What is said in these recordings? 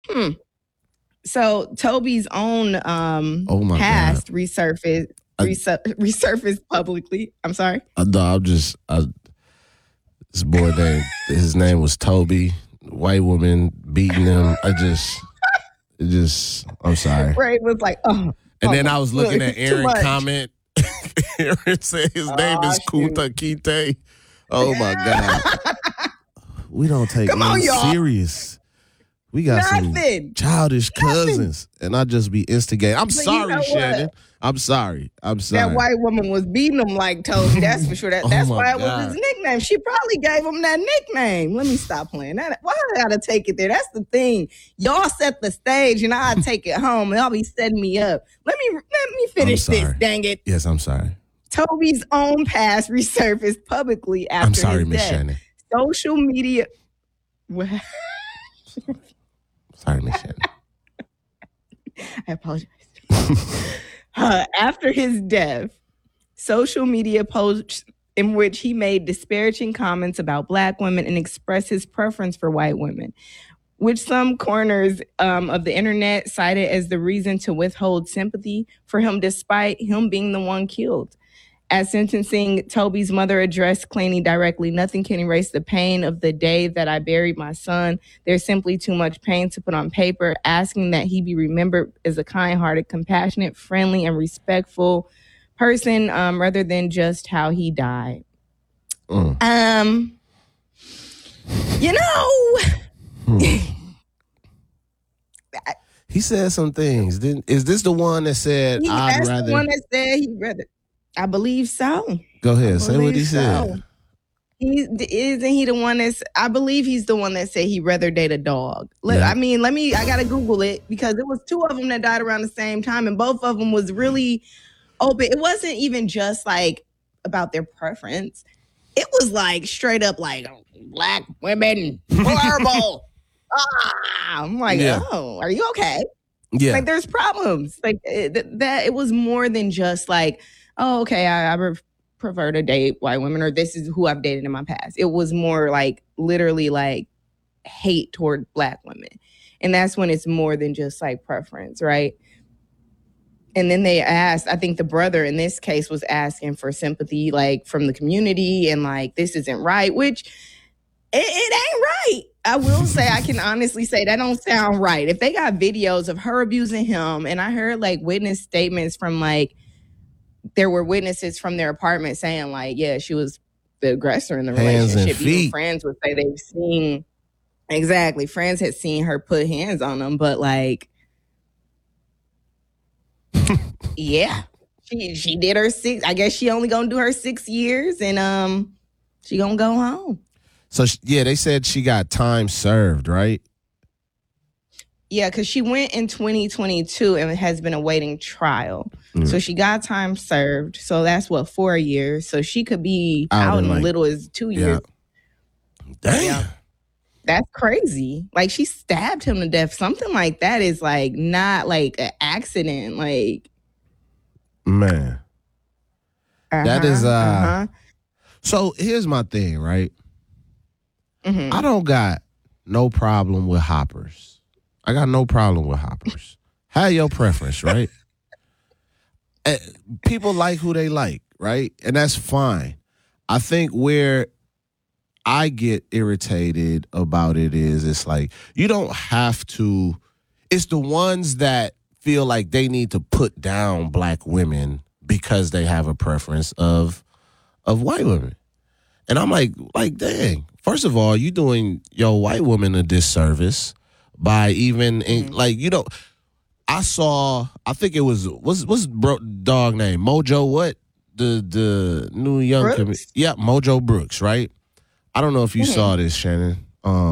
Hmm. So Toby's own Oh my past God. resurfaced publicly. I'm sorry. This boy name, his name was Toby. White woman beating him. I'm sorry. Ray was like, And then I was look, looking at it's too Aaron much. comment. Aaron said his name Oh, is shoot. Kunta Kinte. Oh my God. We don't take Come on, men y'all. serious. We got some Nothing. childish cousins. And I just be instigating. I'm But you sorry, know what? Shannon. I'm sorry. That white woman was beating him like Toby. That's for sure. Oh That's my why it was God. his nickname. She probably gave him that nickname. Let me stop playing that. Why I gotta take it there? That's the thing. Y'all set the stage, and I take it home, and y'all be setting me up. Let me finish I'm this. sorry. Dang it. Yes, I'm sorry. Toby's own past resurfaced publicly after I'm sorry, his Miss death. Shannon. Social media. Sorry, Miss Shannon. I apologize. After his death, social media posts in which he made disparaging comments about Black women and expressed his preference for white women, which some corners of the internet cited as the reason to withhold sympathy for him despite him being the one killed. At sentencing, Toby's mother addressed Claney directly. Nothing can erase the pain of the day that I buried my son. There's simply too much pain to put on paper, asking that he be remembered as a kind-hearted, compassionate, friendly, and respectful person rather than just how he died. You know... He said some things. Is this the one that said, I'd rather... the one that said he'd rather... I believe so. Go ahead. Say what he said. Isn't he the one that's... I believe he's the one that said he'd rather date a dog. Yeah. I got to Google it because it was two of them that died around the same time and both of them was really open. It wasn't even just like about their preference. It was like straight up like Black women, horrible. I'm like, oh, are you okay? Yeah. Like there's problems. Like that it was more than just like, oh, okay, I prefer to date white women or this is who I've dated in my past. It was more like literally like hate toward Black women. And that's when it's more than just like preference, right? And then they asked, I think the brother in this case was asking for sympathy like from the community and like this isn't right, which it ain't right. I will say, I can honestly say that don't sound right. If they got videos of her abusing him, and I heard like witness statements from like, there were witnesses from their apartment saying like, yeah, she was the aggressor in the relationship. Even friends would say they've seen, exactly, friends had seen her put hands on them, but like, yeah, she did her 6, I guess she only gonna do her 6 years and she gonna go home. So, they said she got time served, right? Yeah, because she went in 2022 and has been awaiting trial. So she got time served. So that's 4 years. So she could be out in like, little as 2 years. Damn. Yeah. That's crazy. Like she stabbed him to death. Something like that is like not like an accident. Like, man. That is So here's my thing, right? Mm-hmm. I don't got no problem with hoppers. I got no problem with hoppers. Have your preference, right? People like who they like, right? And that's fine. I think where I get irritated about it is it's like you don't have to. It's the ones that feel like they need to put down Black women because they have a preference of white women. And I'm like, dang. First of all, you doing your white woman a disservice by even like, you know, I think it was what's dog name? Mojo what? The new young Mojo Brooks, right? I don't know if you saw this, Shannon.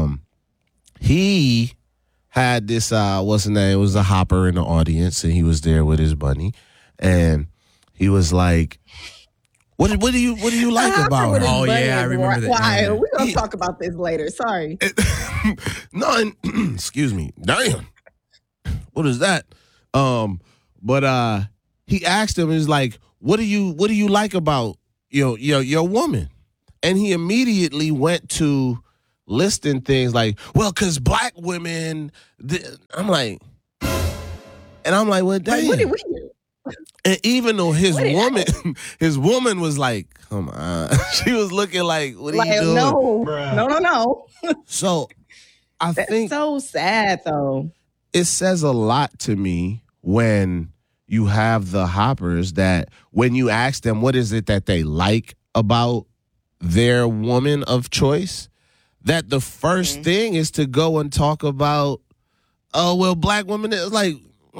He had this what's his name? It was a hopper in the audience and he was there with his bunny and he was like, What do you like about her? Oh yeah, I remember that. Why? We're gonna talk about this later. Sorry. No, excuse me. Damn. What is that? But he asked him, he's like, what do you like about your woman? And he immediately went to listing things like, well, because black women, I'm like, well, damn. Like, what did we do? And even though his woman was like, come on. She was looking like, what are you doing? No. So I think so sad though. It says a lot to me when you have the hoppers that when you ask them what is it that they like about their woman of choice, that the first thing is to go and talk about, oh, well, black women is like,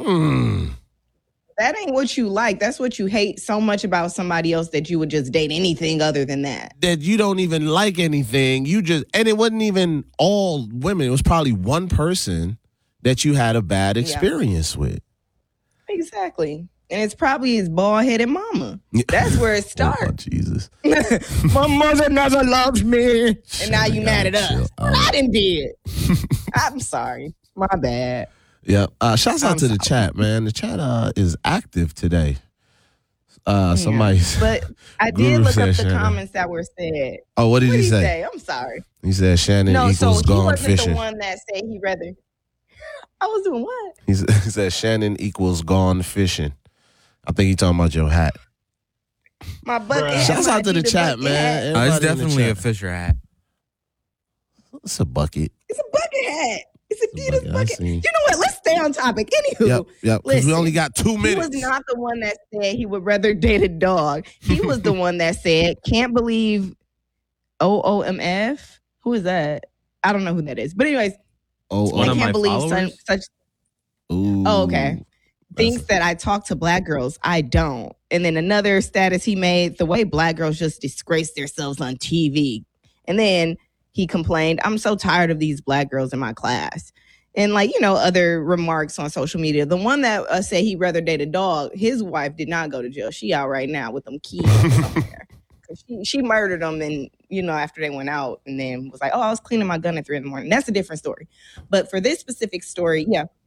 That ain't what you like. That's what you hate so much about somebody else, that you would just date anything other than that. That you don't even like anything. And it wasn't even all women. It was probably one person that you had a bad experience with. Exactly. And it's probably his bald-headed mama. That's where it starts. Oh, Jesus. My mother never loved me. And now you mad at us. I didn't did. I'm sorry. My bad. Yeah. Shouts out to the chat, man. The chat is active today. Somebody's. But I did look up the comments that were said. Oh, what did he say? I'm sorry. He said Shannon equals gone fishing. He wasn't the one that said he rather. I was doing what? He said Shannon equals gone fishing. I think he talking about your hat. My bucket. Shouts out to the chat, man. It's definitely a Fisher hat. It's a bucket. It's a bucket hat. It's Adidas bucket. You know what? Let's stay on topic. Anywho, yep. Because we only got 2 minutes. He was not the one that said he would rather date a dog. He was the one that said, "Can't believe OOMF." Who is that? I don't know who that is. But anyways, I can't believe such. Ooh, oh, okay. Thinks that I talk to black girls. I don't. And then another status he made, the way black girls just disgrace themselves on TV. And then he complained, I'm so tired of these black girls in my class. And other remarks on social media. The one that said he'd rather date a dog, his wife did not go to jail. She out right now with them keys somewhere. She murdered them and, after they went out, and then was like, oh, I was cleaning my gun at 3 a.m. That's a different story. But for this specific story,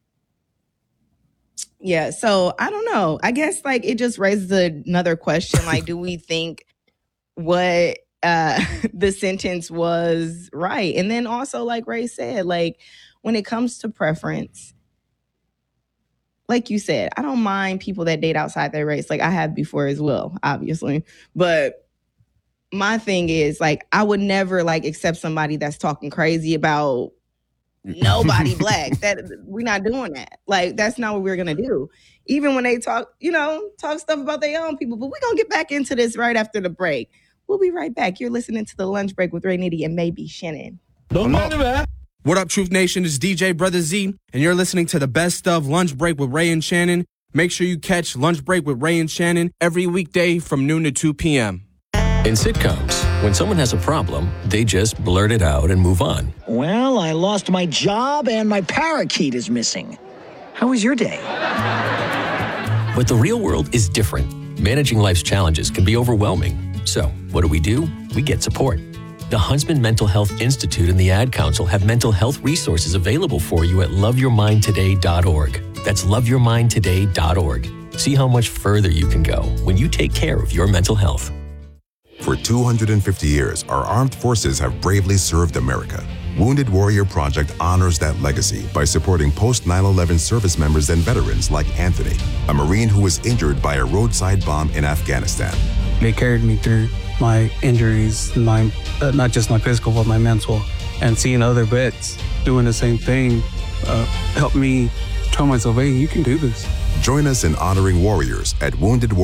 Yeah, so I don't know. I guess it just raises another question. Do we think what the sentence was right? And then also, like Ray said, when it comes to preference, like you said, I don't mind people that date outside their race. I have before as well, obviously. But my thing is, I would never accept somebody that's talking crazy about nobody black. That we're not doing that. That's not what we're gonna do. Even when they talk stuff about their own people. But we're gonna get back into this right after the break. We'll be right back. You're listening to the Lunch Break with Ray Nitty and maybe Shannon. Don't matter, man. What up, Truth Nation? It's DJ Brother Z, and you're listening to the best of Lunch Break with Ray and Shannon. Make sure you catch Lunch Break with Ray and Shannon every weekday from noon to 2 p.m. In sitcoms, when someone has a problem, they just blurt it out and move on. Well, I lost my job and my parakeet is missing. How was your day? But the real world is different. Managing life's challenges can be overwhelming. So, what do? We get support. The Huntsman Mental Health Institute and the Ad Council have mental health resources available for you at loveyourmindtoday.org. That's loveyourmindtoday.org. See how much further you can go when you take care of your mental health. For 250 years, our armed forces have bravely served America. Wounded Warrior Project honors that legacy by supporting post-9/11 service members and veterans like Anthony, a Marine who was injured by a roadside bomb in Afghanistan. They carried me through my injuries, not just my physical, but my mental. And seeing other vets doing the same thing helped me tell myself, hey, you can do this. Join us in honoring warriors at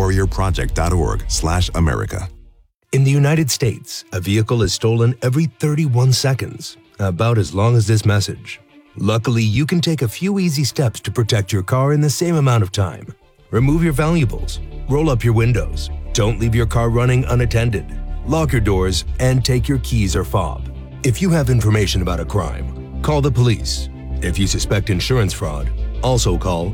woundedwarriorproject.org/America. In the United States, a vehicle is stolen every 31 seconds, about as long as this message. Luckily, you can take a few easy steps to protect your car in the same amount of time. Remove your valuables, roll up your windows, don't leave your car running unattended, lock your doors, and take your keys or fob. If you have information about a crime, call the police. If you suspect insurance fraud, also call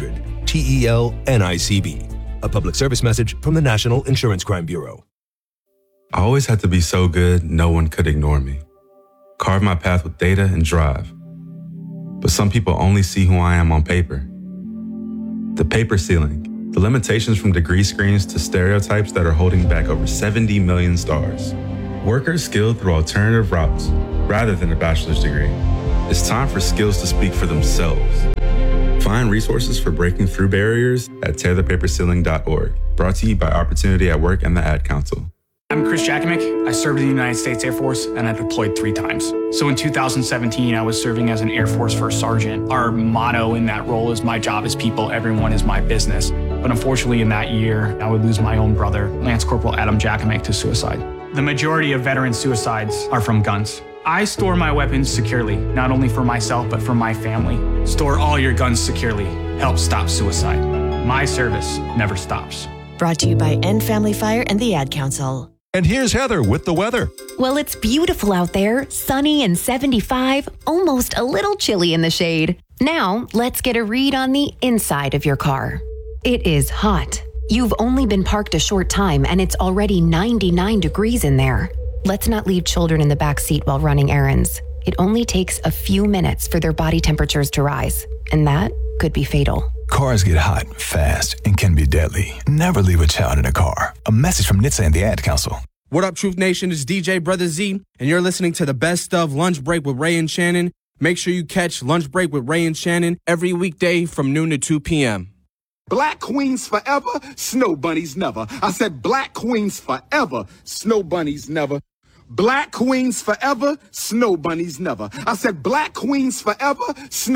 800-TEL-NICB. A public service message from the National Insurance Crime Bureau. I always had to be so good, no one could ignore me. Carve my path with data and drive. But some people only see who I am on paper. The paper ceiling, the limitations from degree screens to stereotypes that are holding back over 70 million stars. Workers skilled through alternative routes rather than a bachelor's degree. It's time for skills to speak for themselves. Find resources for breaking through barriers at tearthepaperceiling.org. Brought to you by Opportunity at Work and the Ad Council. I'm Chris Jakimick. I served in the United States Air Force and I deployed 3 times. So in 2017, I was serving as an Air Force First Sergeant. Our motto in that role is my job is people, everyone is my business. But unfortunately in that year, I would lose my own brother, Lance Corporal Adam Jakimick, to suicide. The majority of veteran suicides are from guns. I store my weapons securely, not only for myself, but for my family. Store all your guns securely. Help stop suicide. My service never stops. Brought to you by End Family Fire and the Ad Council. And here's Heather with the weather. Well, it's beautiful out there, sunny and 75, almost a little chilly in the shade. Now, let's get a read on the inside of your car. It is hot. You've only been parked a short time and it's already 99 degrees in there. Let's not leave children in the back seat while running errands. It only takes a few minutes for their body temperatures to rise, and that could be fatal. Cars get hot fast and can be deadly. Never leave a child in a car. A message from NHTSA and the Ad Council. What up, Truth Nation? It's DJ Brother Z, and you're listening to the best of Lunch Break with Ray and Shannon. Make sure you catch Lunch Break with Ray and Shannon every weekday from noon to 2 p.m. Black queens forever, snow bunnies never. I said black queens forever, snow bunnies never. Black queens forever, snow bunnies never. I said black queens forever, snow